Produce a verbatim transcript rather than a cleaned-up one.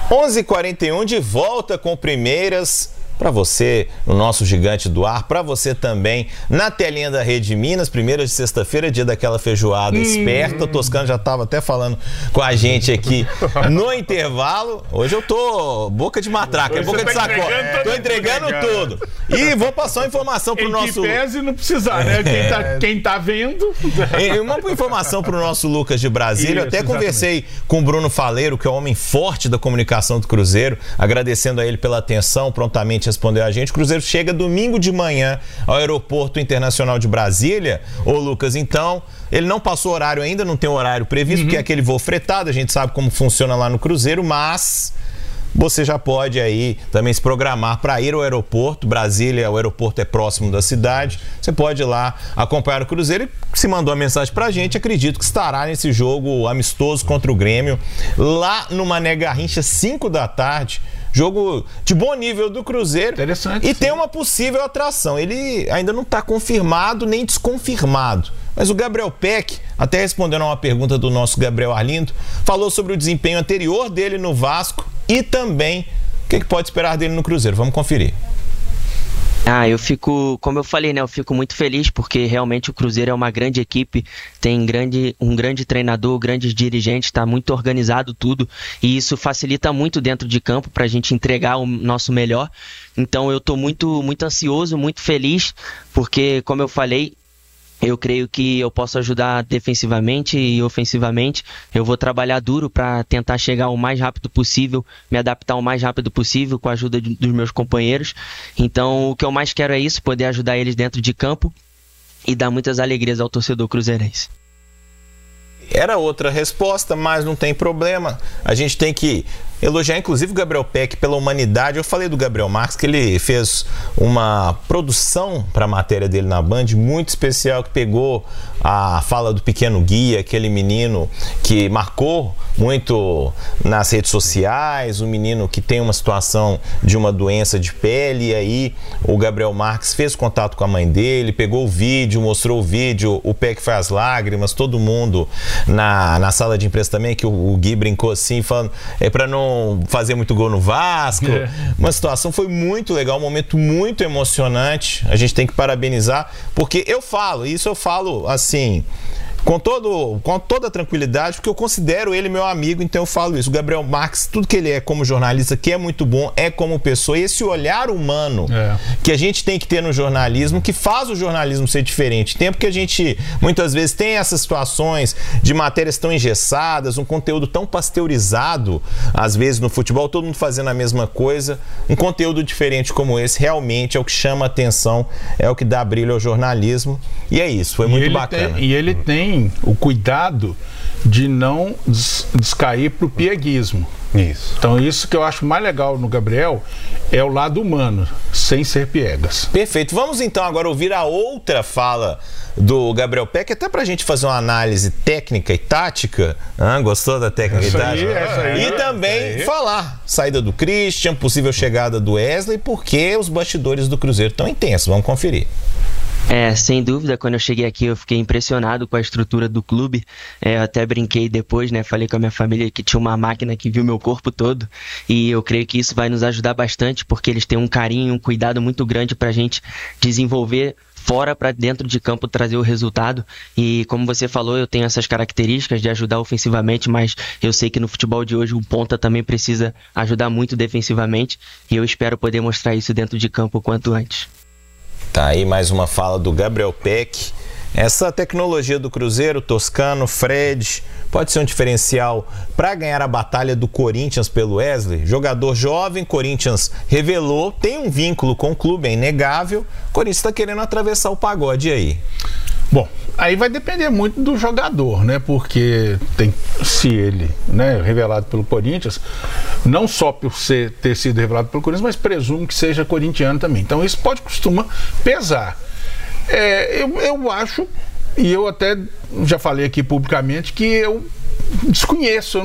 onze e quarenta e um, de volta com Primeiras. Para você, no nosso Gigante do Ar, para você também na telinha da Rede Minas, Primeiras de sexta-feira, dia daquela feijoada hum. esperta. O Toscano já estava até falando com a gente aqui no intervalo. Hoje eu tô boca de matraca, é boca de tá sacola. Tô entregando tudo. E vou passar uma informação pro em nosso... Em pese não precisar, né? Quem tá, quem tá vendo... Uma informação pro nosso Lucas de Brasília. Isso, eu até exatamente. conversei com o Bruno Faleiro, que é um homem forte da comunicação do Cruzeiro, agradecendo a ele pela atenção, prontamente respondeu a gente. O Cruzeiro chega domingo de manhã ao Aeroporto Internacional de Brasília. Ô Lucas, então, ele não passou horário ainda, não tem horário previsto, uhum. porque é aquele voo fretado, a gente sabe como funciona lá no Cruzeiro, mas você já pode aí também se programar para ir ao aeroporto. Brasília, o aeroporto é próximo da cidade, você pode ir lá acompanhar o Cruzeiro. E se mandou a mensagem pra gente, acredito que estará nesse jogo amistoso contra o Grêmio, lá no Mané Garrincha, cinco da tarde. Jogo de bom nível do Cruzeiro. Interessante. E sim. tem uma possível atração. Ele ainda não está confirmado nem desconfirmado. Mas o Gabriel Peck, até respondendo a uma pergunta do nosso Gabriel Arlindo, falou sobre o desempenho anterior dele no Vasco e também o que pode esperar dele no Cruzeiro. Vamos conferir. Ah, eu fico, como eu falei, né, eu fico muito feliz porque realmente o Cruzeiro é uma grande equipe, tem grande, um grande treinador, grandes dirigentes, está muito organizado tudo e isso facilita muito dentro de campo para a gente entregar o nosso melhor. Então eu estou muito, muito ansioso, muito feliz porque, como eu falei, eu creio que eu posso ajudar defensivamente e ofensivamente. Eu vou trabalhar duro para tentar chegar o mais rápido possível, me adaptar o mais rápido possível com a ajuda de, dos meus companheiros. Então, o que eu mais quero é isso, poder ajudar eles dentro de campo e dar muitas alegrias ao torcedor cruzeirense. Era outra resposta, mas não tem problema. A gente tem que elogiar, inclusive, o Gabriel Peck pela humanidade. Eu falei do Gabriel Marques, que ele fez uma produção para a matéria dele na Band muito especial, que pegou a fala do pequeno Gui, aquele menino que marcou muito nas redes sociais, um menino que tem uma situação de uma doença de pele, e aí o Gabriel Marques fez contato com a mãe dele, pegou o vídeo, mostrou o vídeo, o Peck faz lágrimas, todo mundo na, na sala de imprensa também, que o, o Gui brincou assim, falando, é para não fazer muito gol no Vasco. É. Uma situação, foi muito legal, um momento muito emocionante. A gente tem que parabenizar, porque eu falo, isso eu falo assim, com, todo, com toda a tranquilidade, porque eu considero ele meu amigo, então eu falo isso. O Gabriel Marques, tudo que ele é como jornalista, que é muito bom, é como pessoa, e esse olhar humano é. que a gente tem que ter no jornalismo, que faz o jornalismo ser diferente. Tempo que a gente, muitas vezes, tem essas situações de matérias tão engessadas, um conteúdo tão pasteurizado, às vezes no futebol, todo mundo fazendo a mesma coisa. Um conteúdo diferente como esse, realmente é o que chama a atenção, é o que dá brilho ao jornalismo, e é isso, foi muito bacana. Tem, e ele tem o cuidado de não des descair para o pieguismo. Isso. Então isso que eu acho mais legal no Gabriel é o lado humano, sem ser piegas. Perfeito. Vamos então agora ouvir a outra fala do Gabriel Peck, até pra gente fazer uma análise técnica e tática. Ah, gostou da técnica essa e tática? Aí, essa aí, e também falar saída do Christian, possível chegada do Wesley, porque os bastidores do Cruzeiro estão intensos. Vamos conferir. É, sem dúvida, quando eu cheguei aqui eu fiquei impressionado com a estrutura do clube. É, eu até brinquei depois, né? Falei com a minha família que tinha uma máquina que viu meu corpo todo, e eu creio que isso vai nos ajudar bastante, porque eles têm um carinho, um cuidado muito grande pra gente desenvolver fora para dentro de campo, trazer o resultado. E como você falou, eu tenho essas características de ajudar ofensivamente, mas eu sei que no futebol de hoje o ponta também precisa ajudar muito defensivamente, e eu espero poder mostrar isso dentro de campo o quanto antes. Tá aí mais uma fala do Gabriel Peck. Essa tecnologia do Cruzeiro, Toscano, Fred, pode ser um diferencial para ganhar a batalha do Corinthians pelo Wesley. Jogador jovem, Corinthians revelou, tem um vínculo com o clube, é inegável. O Corinthians está querendo atravessar o pagode aí. Bom, aí vai depender muito do jogador, né? Porque tem, se ele, né, revelado pelo Corinthians, não só por ser, ter sido revelado pelo Corinthians, mas presumo que seja corintiano também. Então isso pode costuma pesar. É, eu, eu acho, e eu até já falei aqui publicamente, que eu desconheço,